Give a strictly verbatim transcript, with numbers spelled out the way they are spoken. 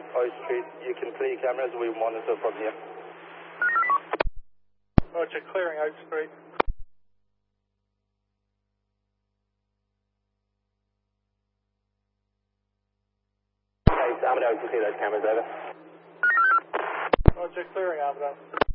Oak Street. You can clear your cameras. We monitor from here. Roger, clearing Oak Street. Okay, Armadale, you can see those cameras over. Roger, clearing Armadale.